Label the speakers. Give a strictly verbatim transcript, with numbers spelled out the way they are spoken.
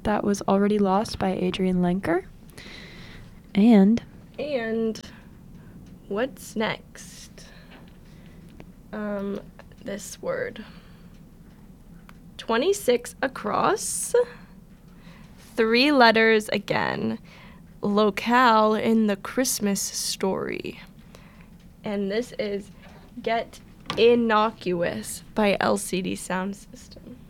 Speaker 1: That was Already Lost by Adrian Lenker. And
Speaker 2: And what's next? Um, this word. twenty-six across. Three letters again. Locale in the Christmas Story. And this is Get Innocuous by L C D Sound System.